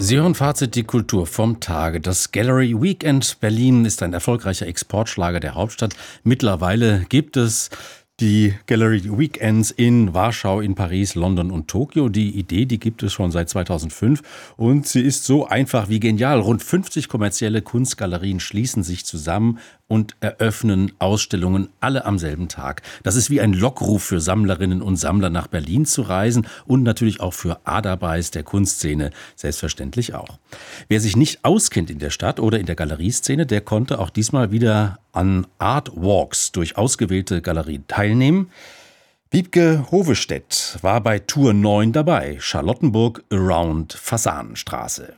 Sie hören Fazit die Kultur vom Tage. Das Gallery Weekend Berlin ist ein erfolgreicher Exportschlager der Hauptstadt. Mittlerweile gibt es die Gallery Weekends in Warschau, in Paris, London und Tokio. Die Idee, die gibt es schon seit 2005 und sie ist so einfach wie genial. Rund 50 kommerzielle Kunstgalerien schließen sich zusammen und eröffnen Ausstellungen alle am selben Tag. Das ist wie ein Lockruf für Sammlerinnen und Sammler, nach Berlin zu reisen und natürlich auch für Adabais der Kunstszene selbstverständlich auch. Wer sich nicht auskennt in der Stadt oder in der Galerieszene, der konnte auch diesmal wieder an Art Walks durch ausgewählte Galerien teilnehmen. Wiebke Hovestedt war bei Tour 9 dabei, Charlottenburg Around Fasanenstraße.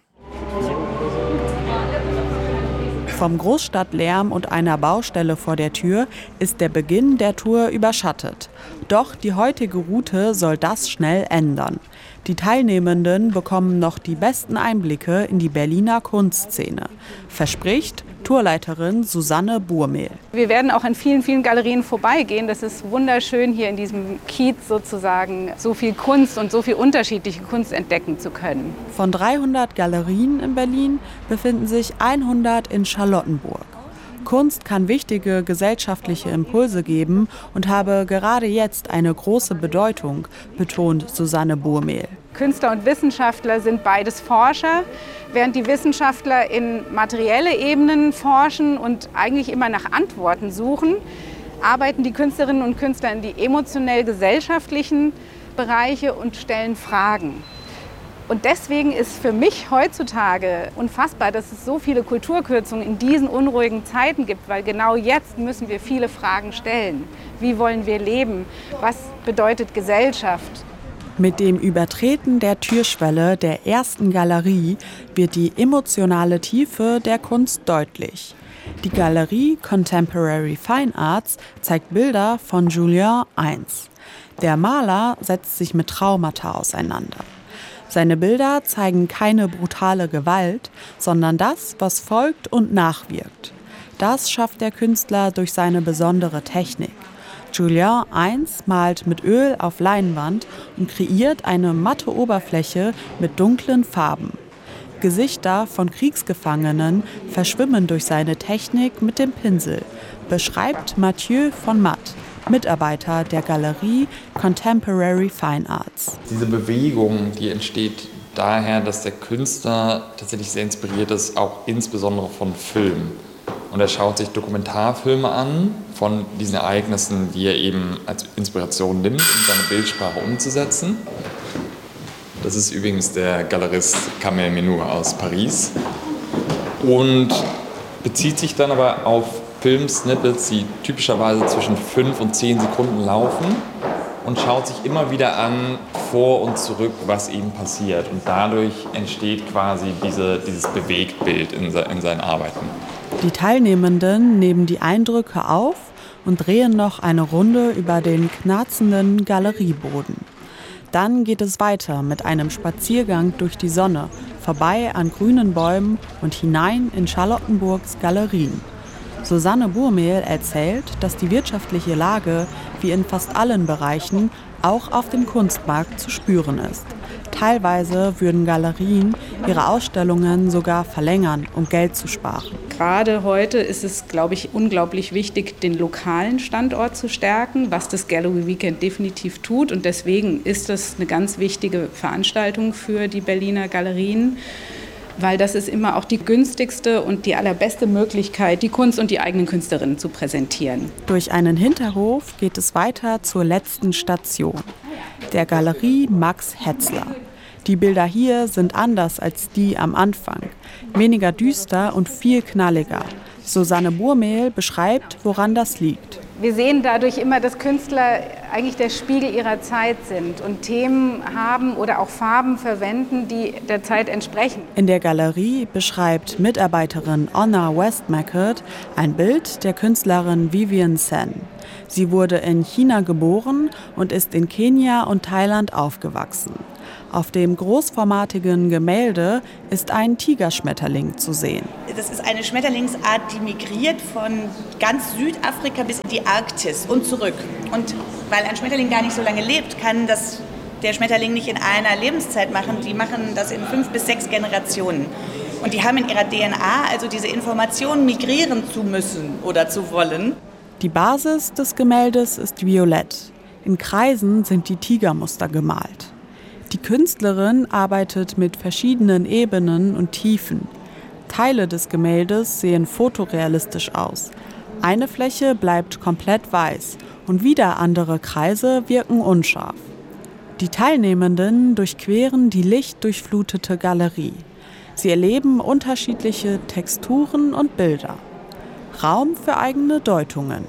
Vom Großstadtlärm und einer Baustelle vor der Tür ist der Beginn der Tour überschattet. Doch die heutige Route soll das schnell ändern. Die Teilnehmenden bekommen noch die besten Einblicke in die Berliner Kunstszene, verspricht Tourleiterin Susanne Burmehl. Wir werden auch an vielen, vielen Galerien vorbeigehen. Das ist wunderschön, hier in diesem Kiez sozusagen so viel Kunst und so viel unterschiedliche Kunst entdecken zu können. Von 300 Galerien in Berlin befinden sich 100 in Charlottenburg. Kunst kann wichtige gesellschaftliche Impulse geben und habe gerade jetzt eine große Bedeutung, betont Susanne Burmehl. Künstler und Wissenschaftler sind beides Forscher, während die Wissenschaftler in materielle Ebenen forschen und eigentlich immer nach Antworten suchen, arbeiten die Künstlerinnen und Künstler in die emotionell-gesellschaftlichen Bereiche und stellen Fragen. Und deswegen ist für mich heutzutage unfassbar, dass es so viele Kulturkürzungen in diesen unruhigen Zeiten gibt, weil genau jetzt müssen wir viele Fragen stellen. Wie wollen wir leben? Was bedeutet Gesellschaft? Mit dem Übertreten der Türschwelle der ersten Galerie wird die emotionale Tiefe der Kunst deutlich. Die Galerie Contemporary Fine Arts zeigt Bilder von Julien Eins. Der Maler setzt sich mit Traumata auseinander. Seine Bilder zeigen keine brutale Gewalt, sondern das, was folgt und nachwirkt. Das schafft der Künstler durch seine besondere Technik. Julien Eins malt mit Öl auf Leinwand und kreiert eine matte Oberfläche mit dunklen Farben. Gesichter von Kriegsgefangenen verschwimmen durch seine Technik mit dem Pinsel, beschreibt Mathieu von Matt, Mitarbeiter der Galerie Contemporary Fine Arts. Diese Bewegung, die entsteht daher, dass der Künstler tatsächlich sehr inspiriert ist, auch insbesondere von Film. Und er schaut sich Dokumentarfilme an von diesen Ereignissen, die er eben als Inspiration nimmt, um seine Bildsprache umzusetzen. Das ist übrigens der Galerist Kamel Menour aus Paris und bezieht sich dann aber auf Filmsnippets, die typischerweise zwischen 5 und 10 Sekunden laufen und schaut sich immer wieder an, vor und zurück, was eben passiert. Und dadurch entsteht quasi dieses Bewegtbild in seinen Arbeiten. Die Teilnehmenden nehmen die Eindrücke auf und drehen noch eine Runde über den knarzenden Galerieboden. Dann geht es weiter mit einem Spaziergang durch die Sonne, vorbei an grünen Bäumen und hinein in Charlottenburgs Galerien. Susanne Burmehl erzählt, dass die wirtschaftliche Lage, wie in fast allen Bereichen, auch auf dem Kunstmarkt zu spüren ist. Teilweise würden Galerien ihre Ausstellungen sogar verlängern, um Geld zu sparen. Gerade heute ist es, glaube ich, unglaublich wichtig, den lokalen Standort zu stärken, was das Gallery Weekend definitiv tut. Und deswegen ist das eine ganz wichtige Veranstaltung für die Berliner Galerien, weil das ist immer auch die günstigste und die allerbeste Möglichkeit, die Kunst und die eigenen Künstlerinnen zu präsentieren. Durch einen Hinterhof geht es weiter zur letzten Station, der Galerie Max Hetzler. Die Bilder hier sind anders als die am Anfang, weniger düster und viel knalliger. Susanne Burmehl beschreibt, woran das liegt. Wir sehen dadurch immer, dass Künstler eigentlich der Spiegel ihrer Zeit sind und Themen haben oder auch Farben verwenden, die der Zeit entsprechen. In der Galerie beschreibt Mitarbeiterin Anna Westmackett ein Bild der Künstlerin Vivienne Sen. Sie wurde in China geboren und ist in Kenia und Thailand aufgewachsen. Auf dem großformatigen Gemälde ist ein Tigerschmetterling zu sehen. Das ist eine Schmetterlingsart, die migriert von ganz Südafrika bis in die Arktis und zurück. Und weil ein Schmetterling gar nicht so lange lebt, kann das der Schmetterling nicht in einer Lebenszeit machen, die machen das in 5 bis 6 Generationen. Und die haben in ihrer DNA also diese Informationen migrieren zu müssen oder zu wollen. Die Basis des Gemäldes ist violett. In Kreisen sind die Tigermuster gemalt. Die Künstlerin arbeitet mit verschiedenen Ebenen und Tiefen. Teile des Gemäldes sehen fotorealistisch aus. Eine Fläche bleibt komplett weiß und wieder andere Kreise wirken unscharf. Die Teilnehmenden durchqueren die lichtdurchflutete Galerie. Sie erleben unterschiedliche Texturen und Bilder. Raum für eigene Deutungen.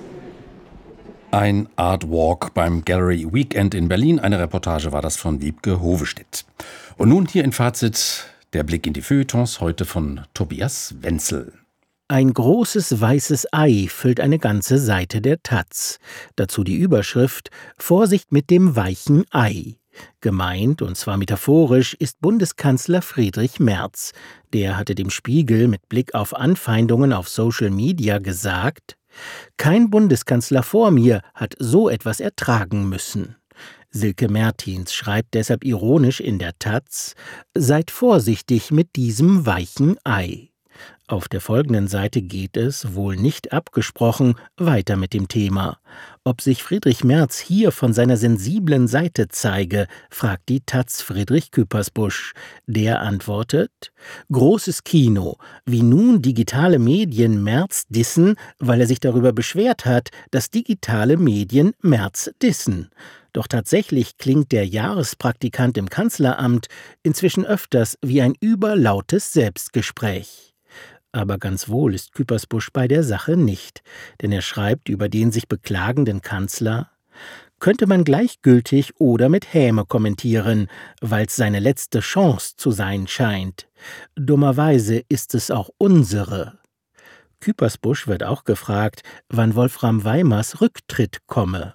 Ein Art Walk beim Gallery Weekend in Berlin. Eine Reportage war das von Wiebke Hovestedt. Und nun hier in Fazit der Blick in die Feuilletons, heute von Tobias Wenzel. Ein großes weißes Ei füllt eine ganze Seite der Taz. Dazu die Überschrift »Vorsicht mit dem weichen Ei«. Gemeint, und zwar metaphorisch, ist Bundeskanzler Friedrich Merz. Der hatte dem Spiegel mit Blick auf Anfeindungen auf Social Media gesagt: »Kein Bundeskanzler vor mir hat so etwas ertragen müssen.« Silke Mertins schreibt deshalb ironisch in der Taz: »Seid vorsichtig mit diesem weichen Ei.« Auf der folgenden Seite geht es, wohl nicht abgesprochen, weiter mit dem Thema. Ob sich Friedrich Merz hier von seiner sensiblen Seite zeige, fragt die Taz Friedrich Küppersbusch. Der antwortet: »Großes Kino, wie nun digitale Medien Merz dissen, weil er sich darüber beschwert hat, dass digitale Medien Merz dissen.« Doch tatsächlich klingt der Jahrespraktikant im Kanzleramt inzwischen öfters wie ein überlautes Selbstgespräch. Aber ganz wohl ist Küppersbusch bei der Sache nicht, denn er schreibt über den sich beklagenden Kanzler: »Könnte man gleichgültig oder mit Häme kommentieren, weil's seine letzte Chance zu sein scheint. Dummerweise ist es auch unsere.« Küppersbusch wird auch gefragt, wann Wolfram Weimars Rücktritt komme.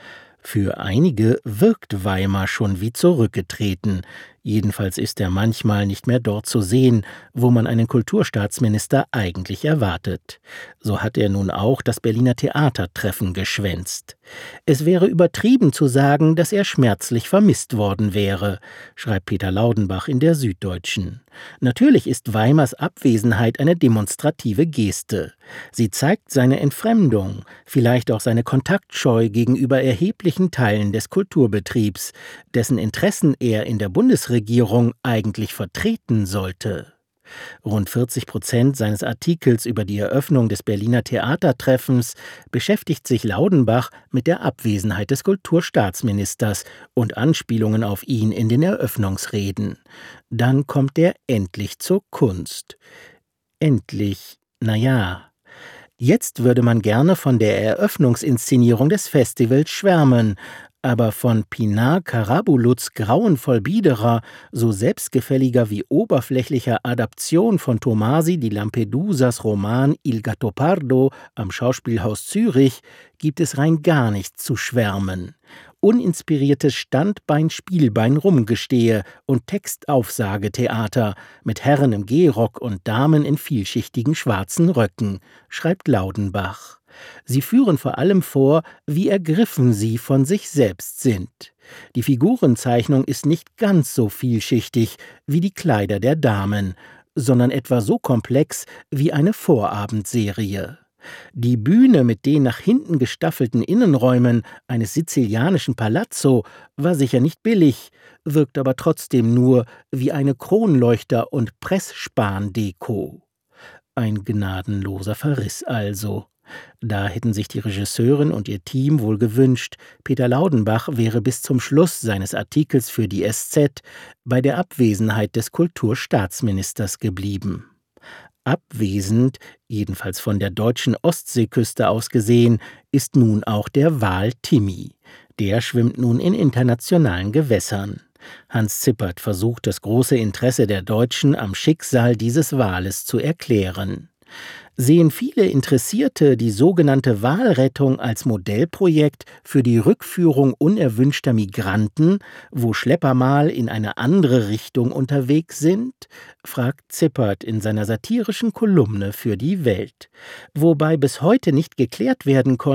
Für einige wirkt Weimar schon wie zurückgetreten. Jedenfalls ist er manchmal nicht mehr dort zu sehen, wo man einen Kulturstaatsminister eigentlich erwartet. So hat er nun auch das Berliner Theatertreffen geschwänzt. Es wäre übertrieben zu sagen, dass er schmerzlich vermisst worden wäre, schreibt Peter Laudenbach in der Süddeutschen. Natürlich ist Weimars Abwesenheit eine demonstrative Geste. Sie zeigt seine Entfremdung, vielleicht auch seine Kontaktscheu gegenüber erheblichen Teilen des Kulturbetriebs, dessen Interessen er in der Bundesregierung eigentlich vertreten sollte. Rund 40% seines Artikels über die Eröffnung des Berliner Theatertreffens beschäftigt sich Laudenbach mit der Abwesenheit des Kulturstaatsministers und Anspielungen auf ihn in den Eröffnungsreden. Dann kommt er endlich zur Kunst. Endlich, naja. Jetzt würde man gerne von der Eröffnungsinszenierung des Festivals schwärmen, aber von Pinar Karabuluts grauenvoll biederer, so selbstgefälliger wie oberflächlicher Adaption von Tomasi di Lampedusas Roman Il Gattopardo am Schauspielhaus Zürich gibt es rein gar nichts zu schwärmen. Uninspiriertes Standbein-Spielbein-Rumgestehe und Textaufsagetheater mit Herren im Gehrock und Damen in vielschichtigen schwarzen Röcken, schreibt Laudenbach. Sie führen vor allem vor, wie ergriffen sie von sich selbst sind. Die Figurenzeichnung ist nicht ganz so vielschichtig wie die Kleider der Damen, sondern etwa so komplex wie eine Vorabendserie. Die Bühne mit den nach hinten gestaffelten Innenräumen eines sizilianischen Palazzo war sicher nicht billig, wirkt aber trotzdem nur wie eine Kronleuchter- und Pressspan-Deko. Ein gnadenloser Verriss also. Da hätten sich die Regisseurin und ihr Team wohl gewünscht, Peter Laudenbach wäre bis zum Schluss seines Artikels für die SZ bei der Abwesenheit des Kulturstaatsministers geblieben. Abwesend, jedenfalls von der deutschen Ostseeküste aus gesehen, ist nun auch der Wal Timmy. Der schwimmt nun in internationalen Gewässern. Hans Zippert versucht, das große Interesse der Deutschen am Schicksal dieses Wales zu erklären. Sehen viele Interessierte die sogenannte Walrettung als Modellprojekt für die Rückführung unerwünschter Migranten, wo Schlepper mal in eine andere Richtung unterwegs sind? Fragt Zippert in seiner satirischen Kolumne für die Welt. Wobei bis heute nicht geklärt werden konnte,